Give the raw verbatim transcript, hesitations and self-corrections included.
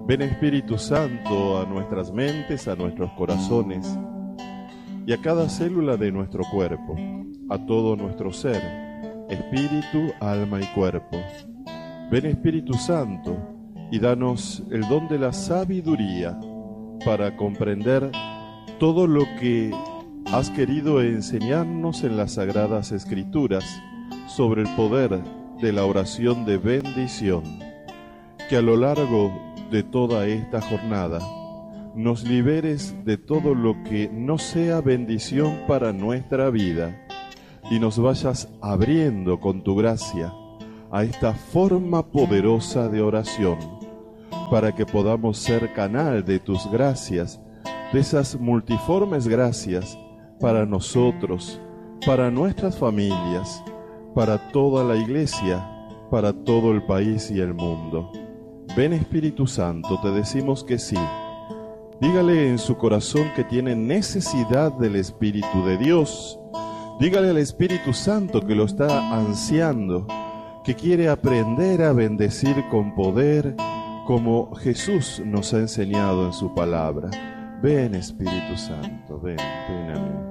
Ven Espíritu Santo a nuestras mentes, a nuestros corazones y a cada célula de nuestro cuerpo, a todo nuestro ser, espíritu, alma y cuerpo. Ven Espíritu Santo y danos el don de la sabiduría para comprender todo lo que has querido enseñarnos en las Sagradas Escrituras sobre el poder de la oración de bendición. Que a lo largo de toda esta jornada nos liberes de todo lo que no sea bendición para nuestra vida y nos vayas abriendo con tu gracia a esta forma poderosa de oración para que podamos ser canal de tus gracias, de esas multiformes gracias para nosotros, para nuestras familias, para toda la Iglesia, para todo el país y el mundo. Ven Espíritu Santo, te decimos que sí. Dígale en su corazón que tiene necesidad del Espíritu de Dios. Dígale al Espíritu Santo que lo está ansiando, que quiere aprender a bendecir con poder, como Jesús nos ha enseñado en su palabra. Ven Espíritu Santo, ven, ven a mí.